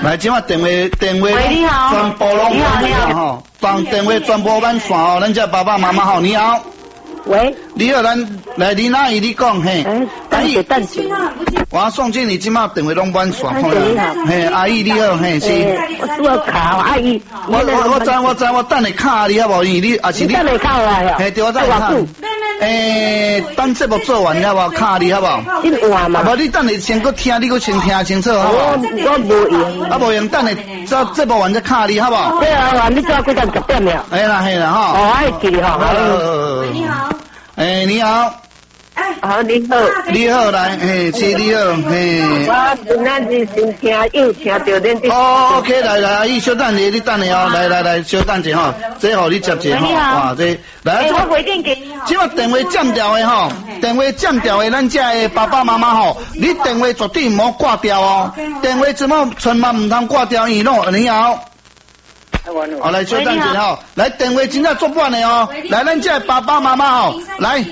来，今晚电话你好， 全部拢满线吼，当电话全部满线哦，咱这爸爸妈妈好，你好。 喂， 你好，咱来林阿姨，你讲嘿。 等一， 我送进你今晚电话拢满线， 你好， 嘿，阿姨你好，嘿是。 我拄好卡，阿姨。 我知，我等你卡你好无？因为你也是你。 等你卡来哦。 嘿，对，我等你卡。等节目做完了无？卡你好无？ 你换嘛？ 无你等你先搁听，你搁先听清楚好无？ 我无用。 啊无用，等你节目完再卡你好无？ 对啊，你做几点10点了？ 嘿啦哈。 哦，爱记哈。 你好。 你好。 好，你好。 你好，来，嘿，是你好，嘿。 我今仔日先听又听到恁啲。 哦 ，OK， 来，阿姨，稍等你等下哦，来，稍等一下，这互你接一下吼，哇，这来， 我回电给你。 即个电话占掉的吼，电话占掉的，咱这的爸爸妈妈吼，你电话绝对唔好挂掉哦，电话怎么千万唔通挂掉，因为你好。好，来，稍等一下吼，来，电话真正做满的哦，来，咱这爸爸妈妈吼，来，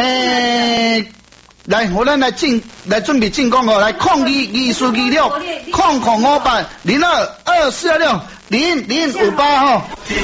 来，我咱来准备进攻哦，来0226002802460058吼。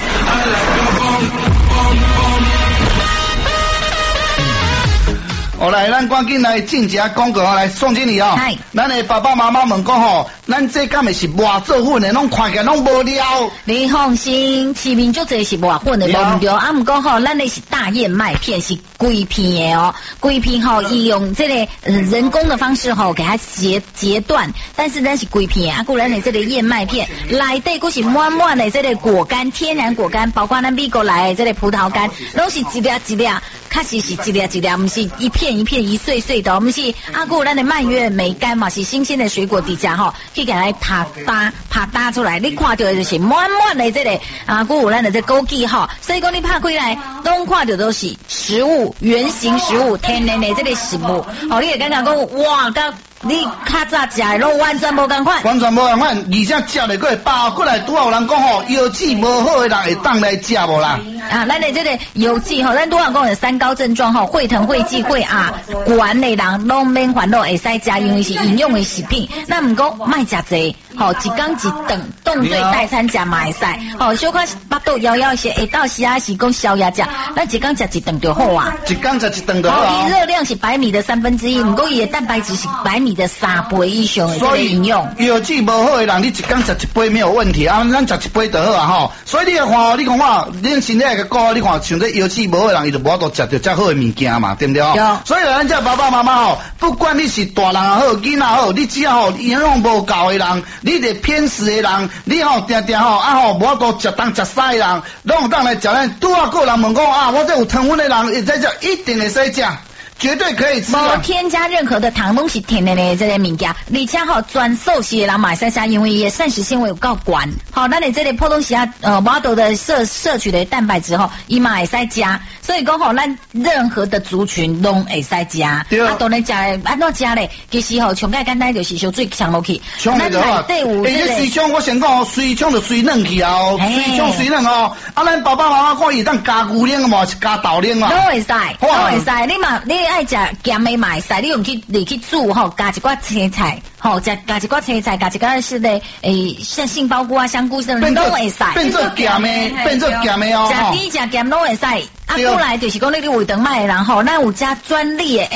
好，来，咱赶紧来进一下广告来送经理哦。 嗨， 咱的爸爸妈妈们讲吼，咱这敢会是磨做粉的，拢看起来拢无聊。 你放心，市面足侪是磨粉的，无唔对。啊，唔过吼，咱的是大燕麦片，是规片的哦。规片吼，伊用这个人工的方式吼，给它截断，但是咱是规片啊。固然的这个燕麦片，内底佫是满满的这个果干，天然果干，包括咱美国来的这个葡萄干，拢是一粒一粒，确实是一粒一粒，唔是一片一片一碎碎的，唔是啊。固咱的蔓越莓干嘛，是新鲜的水果底下吼，去给它拍打出来，你看到的就是满满的这个啊，古咱的这枸杞吼，所以讲你拍开来，拢看到都是食物，原型食物，天然的这个食物，哦，你会感觉讲哇，甲你较早食的拢完全无同款， 完全无同款，而且食的佫会饱过来，拄好有人讲吼，药剂无好的人会当来食无啦。 啊，咱的这个油剂吼，咱拄好讲有3高症状吼，会疼、会悸、会啊，寒的人拢免烦恼，会使食，因为是饮用的食品。那唔讲卖食济，吼，一天一顿，冻水代餐食嘛会使，吼，小可腹肚枵枵些，下到时啊是讲宵夜食，咱一天食一顿就好啊。 一天食一顿就好啊。 伊热量是白米的1/3，唔过伊的蛋白质是白米的3倍以上的这个饮用。 药剂无好的人，你一天食一杯没有问题啊，咱食一杯就好啊吼。所以你看，你讲我，恁身体个顾，你看像这药剂无好的人，伊就无法度食到遮好的物件嘛，对不对？所以咱这爸爸妈妈吼，不管你是大人也好，囡仔好，你只要吼营养无够的人，你是偏食的人，你吼定定吼啊吼无法度食东食西的人，拢有当来食咱。拄啊个人问讲啊，我这有糖分的人，会使食，一定会使食。绝对可以吃， 无添加任何的糖，拢是天然的这个物件，而且吼专素食的人嘛会使食，因为伊的膳食纤维有够悬。好，咱的这个普通时啊无多的摄取的蛋白质吼，伊嘛会使食，所以讲吼咱任何的族群拢会使食。 对啊， 当然食的安怎食咧？其实吼上介简单就是烧水呛落去， 咱内底有这个水枪，我先讲哦，水枪就水嫩去啊哦，水枪水嫩哦。啊，咱爸爸妈妈看伊当加牛奶嘛，是加豆奶嘛， 都会使，都会使。你嘛你爱食咸的嘛会使，你用去煮吼，加一寡青菜，吼加一寡青菜，加一寡是的像杏鲍菇啊、香菇什么都会使。 变做咸的哦。 食甜食咸拢会使。啊，过来就是讲你胃肠歹的人吼，咱有加专利的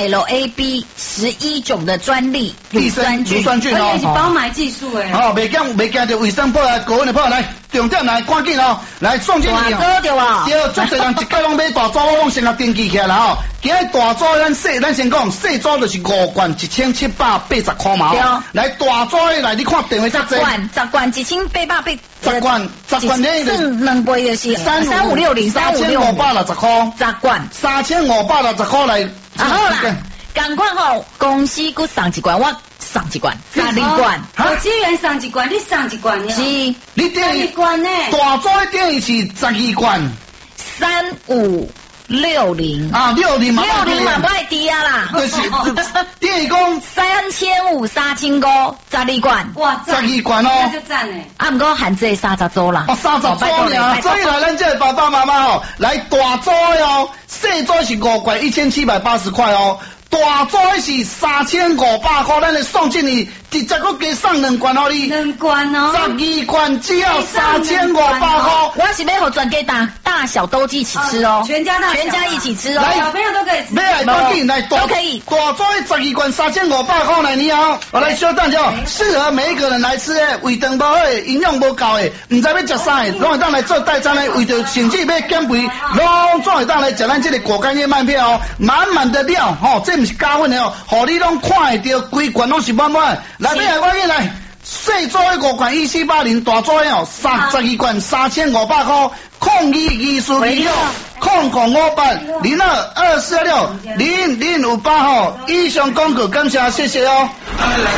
LAB11种的专利乳酸菌哦，是包埋技术诶。 哦，袂惊着卫生泡啊，高温的泡来，重点来赶紧哦，来送进去。 大组对哇？ 对，足侪人一届拢买大组，我拢先甲登记起来啦吼。今日大组咱先讲，细组就是5罐1780块嘛。 对。 来大组的来，你看电话遮济。 10罐1880。 10罐你算2倍就是3560 3560块。 10罐 3560块来。 好啦，赶快吼，公司佮送一罐，我送一罐，12罐。 50元送一罐，你送一罐呢？ 是。 你等于罐呢？ 大组的等于是12罐。 3560 啊，60嘛不爱低啊啦， 就是等于讲 3500、3500、12罐， 哇，12罐哦， 那就赞嘞。 啊，唔过含这30组啦， 哦，30组呢，所以来咱这爸爸妈妈哦，来大组哦，细组是5罐1780块哦。大组是3500块，咱来送进你直接搁加送2罐给你 2罐哦 ，12罐只要3500块。 我是要和全家大小都一起吃哦， 全家一起吃哦， 小朋友都可以吃， 买来赶紧来都可以。 大桌12罐3500块来你哦，我来小等下，适合每一个人来吃诶，胃肠无好诶，营养无够诶，唔知要食啥诶，拢会当来做代餐诶，为着甚至要减肥，拢总会当来食咱这个果干叶麦片哦，满满的料吼，这唔是加粉的哦，互你拢看会到，规罐拢是满满。来，买来赶紧来。细组的5罐1480，大组的哦，12罐3500块，022460005802460058吼，以上广告感谢，谢谢哦。